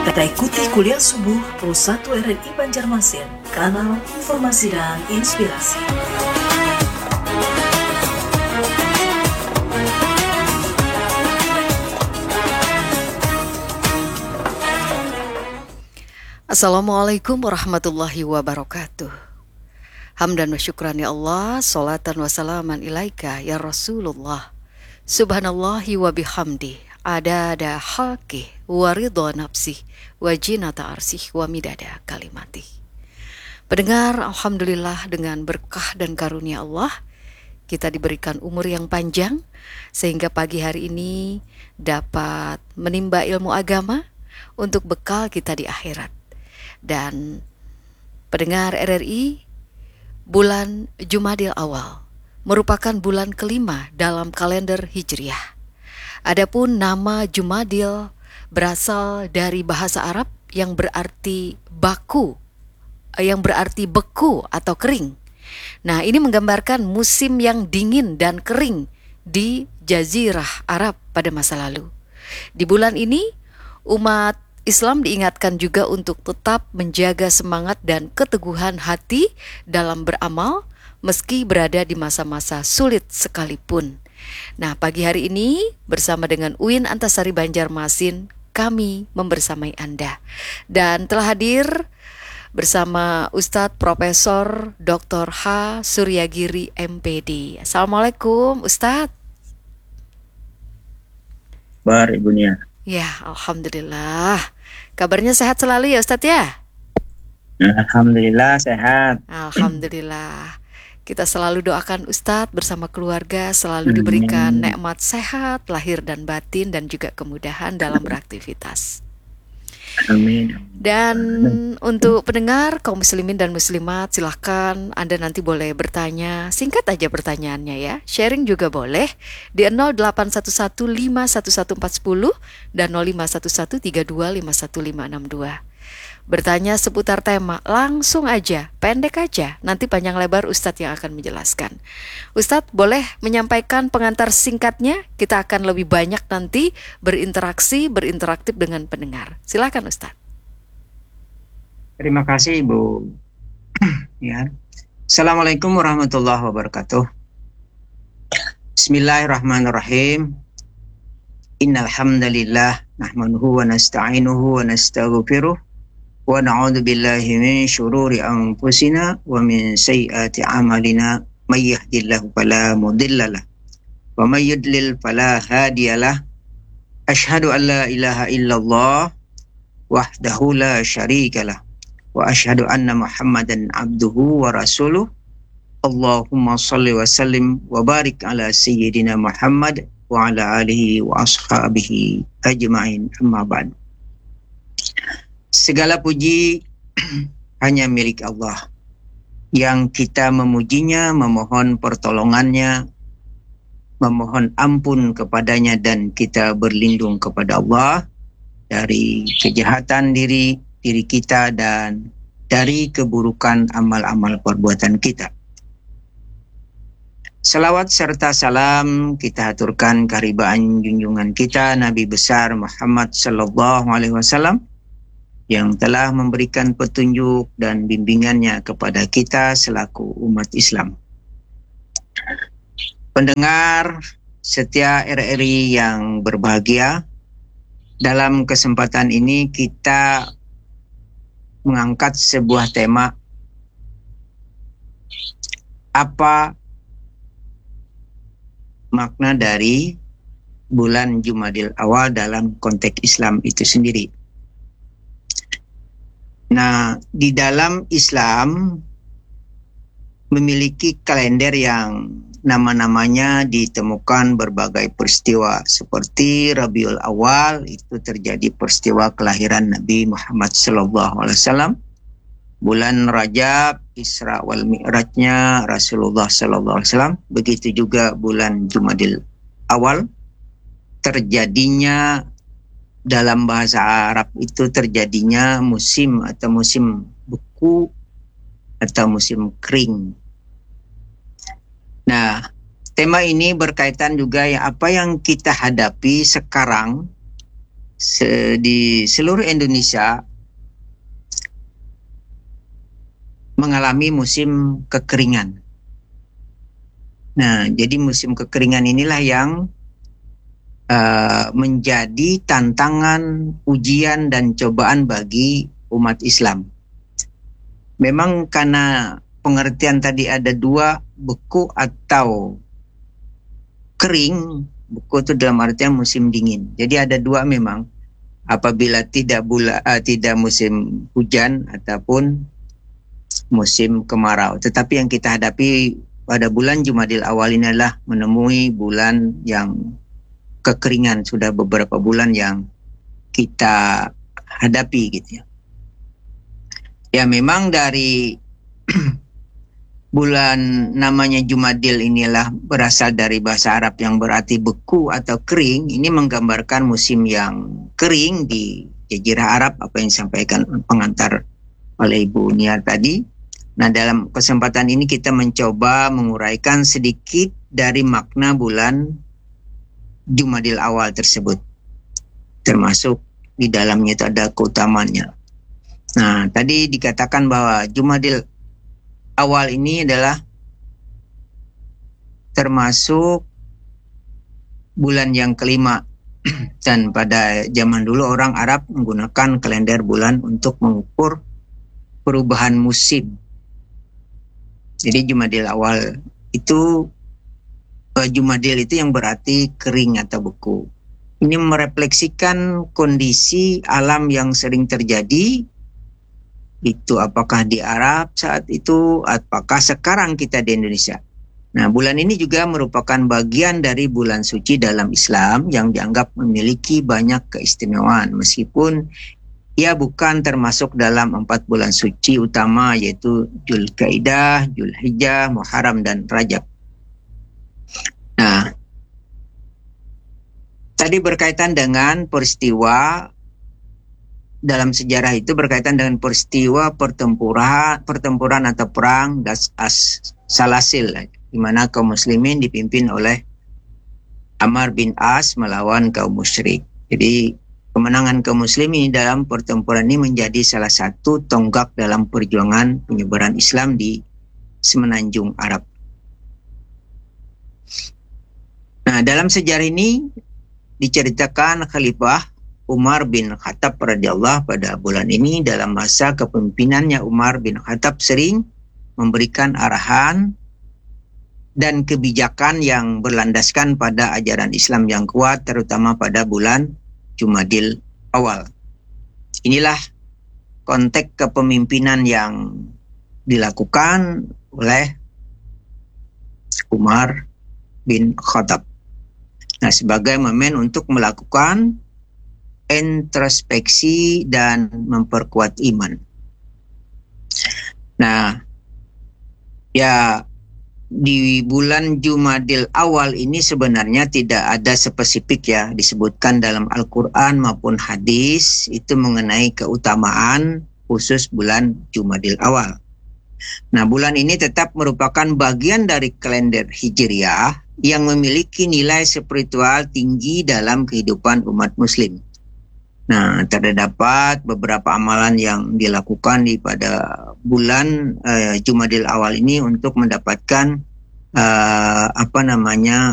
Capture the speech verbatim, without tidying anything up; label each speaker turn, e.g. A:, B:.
A: Kita ikuti kuliah subuh Pro satu R R I Banjarmasin, kanal informasi dan inspirasi.
B: Assalamualaikum warahmatullahi wabarakatuh. Hamdan wa syukran ya Allah, salatan wa salaman ilaika ya Rasulullah. Subhanallahi wa bihamdi, adada halki wa ridha nafsih wa jinata arsih wa midada kalimati. Pendengar, alhamdulillah dengan berkah dan karunia Allah, kita diberikan umur yang panjang sehingga pagi hari ini dapat menimba ilmu agama untuk bekal kita di akhirat. Dan pendengar R R I, bulan Jumadil Awal merupakan bulan kelima dalam kalender Hijriah. Adapun nama Jumadil berasal dari bahasa Arab yang berarti baku, yang berarti beku atau kering. Nah, ini menggambarkan musim yang dingin dan kering di Jazirah Arab pada masa lalu. Di bulan ini, umat Islam diingatkan juga untuk tetap menjaga semangat dan keteguhan hati dalam beramal meski berada di masa-masa sulit sekalipun. Nah, pagi hari ini bersama dengan U I N Antasari Banjarmasin, kami membersamai Anda. Dan telah hadir bersama Ustadz Profesor Doktor H. Suryagiri M P D. Assalamualaikum Ustadz.
C: Bar ibunya.
B: Ya, alhamdulillah. Kabarnya sehat selalu ya Ustadz ya?
C: Alhamdulillah sehat.
B: Alhamdulillah. Kita selalu doakan Ustadz bersama keluarga selalu diberikan nikmat sehat, lahir dan batin, dan juga kemudahan dalam beraktivitas.
C: Amin.
B: Dan untuk pendengar kaum muslimin dan muslimat, silahkan Anda nanti boleh bertanya, singkat aja pertanyaannya ya. Sharing juga boleh di nol delapan satu satu lima satu satu empat nol dan nol lima satu satu tiga dua lima satu lima enam dua. Bertanya seputar tema, langsung aja, pendek aja, nanti panjang lebar Ustadz yang akan menjelaskan. Ustadz boleh menyampaikan pengantar singkatnya, kita akan lebih banyak nanti berinteraksi, berinteraktif dengan pendengar. Silakan Ustadz.
C: Terima kasih Ibu. Ya. Assalamualaikum warahmatullahi wabarakatuh. Bismillahirrahmanirrahim. Innal hamdalillah nahmaduhu wa nasta'inuhu wa nastaghfiruh. Wa na'udzu billahi min syururi anfusina wa min sayyiati a'malina may yahdihillahu fala mudhillalah wa may yudlil fala hadiyalah. Asyhadu an la ilaha illallah wahdahu la syarikalah wa asyhadu anna Muhammadan abduhu wa rasuluh. Allahumma shalli wa sallim wa barik ala sayyidina Muhammad wa ala alihi wa ashabihi ajma'in, amma ba'd. Segala puji hanya milik Allah, yang kita memujinya, memohon pertolongannya, memohon ampun kepadanya, dan kita berlindung kepada Allah dari kejahatan diri diri kita dan dari keburukan amal-amal perbuatan kita. Salawat serta salam kita aturkan keharibaan junjungan kita Nabi besar Muhammad sallallahu alaihi wasallam yang telah memberikan petunjuk dan bimbingannya kepada kita selaku umat Islam. Pendengar setia R R I yang berbahagia, dalam kesempatan ini kita mengangkat sebuah tema, apa makna dari bulan Jumadil Awal dalam konteks Islam itu sendiri. Nah, di dalam Islam memiliki kalender yang nama-namanya ditemukan berbagai peristiwa, seperti Rabiul Awal, itu terjadi peristiwa kelahiran Nabi Muhammad sallallahu alaihi wasallam. Bulan Rajab, Isra wal Mi'rajnya Rasulullah sallallahu alaihi wasallam. Begitu juga bulan Jumadil Awal, terjadinya dalam bahasa Arab itu terjadinya musim atau musim beku atau musim kering. Nah, tema ini berkaitan juga ya apa yang kita hadapi sekarang se- di seluruh Indonesia mengalami musim kekeringan. Nah, jadi musim kekeringan inilah yang uh, menjadi tantangan, ujian, dan cobaan bagi umat Islam. Memang karena pengertian tadi ada dua, beku atau kering. Beku itu dalam artian musim dingin. Jadi ada dua memang. Apabila tidak bula, uh, tidak musim hujan ataupun musim kemarau. Tetapi yang kita hadapi pada bulan Jumadil Awal ini adalah menemui bulan yang kekeringan. Sudah beberapa bulan yang kita hadapi gitu ya. Ya memang dari bulan namanya Jumadil inilah berasal dari bahasa Arab yang berarti beku atau kering. Ini menggambarkan musim yang kering di Jazirah Arab, apa yang disampaikan pengantar oleh Ibu Nia tadi. Nah, dalam kesempatan ini kita mencoba menguraikan sedikit dari makna bulan Jumadil Awal tersebut. Termasuk di dalamnya itu ada keutamaannya. Nah, tadi dikatakan bahwa Jumadil Awal ini adalah termasuk bulan yang kelima. Dan pada zaman dulu orang Arab menggunakan kalender bulan untuk mengukur perubahan musim. Jadi Jumadil Awal itu, Jumadil itu yang berarti kering atau beku. Ini merefleksikan kondisi alam yang sering terjadi, itu apakah di Arab saat itu, apakah sekarang kita di Indonesia. Nah, bulan ini juga merupakan bagian dari bulan suci dalam Islam yang dianggap memiliki banyak keistimewaan, meskipun ia bukan termasuk dalam empat bulan suci utama, yaitu Dzulqa'dah, Dzulhijjah, Muharram, dan Rajab. Nah, tadi berkaitan dengan peristiwa dalam sejarah itu, berkaitan dengan peristiwa pertempuran, pertempuran atau perang Das As Salasil, di mana kaum muslimin dipimpin oleh Ammar bin As melawan kaum musyrik. Jadi kemenangan kaum muslimin dalam pertempuran ini menjadi salah satu tonggak dalam perjuangan penyebaran Islam di semenanjung Arab. Nah, dalam sejarah ini diceritakan Khalifah Umar bin Khattab radhiyallahu pada bulan ini, dalam masa kepemimpinannya Umar bin Khattab sering memberikan arahan dan kebijakan yang berlandaskan pada ajaran Islam yang kuat, terutama pada bulan Jumadil Awal. Inilah konteks kepemimpinan yang dilakukan oleh Umar bin Khattab. Nah, sebagai momen untuk melakukan introspeksi dan memperkuat iman. Nah, ya di bulan Jumadil Awal ini sebenarnya tidak ada spesifik ya disebutkan dalam Al-Quran maupun hadis itu mengenai keutamaan khusus bulan Jumadil Awal. Nah, bulan ini tetap merupakan bagian dari kalender Hijriah yang memiliki nilai spiritual tinggi dalam kehidupan umat muslim. Nah, terdapat beberapa amalan yang dilakukan di pada bulan uh, Jumadil Awal ini untuk mendapatkan uh, apa namanya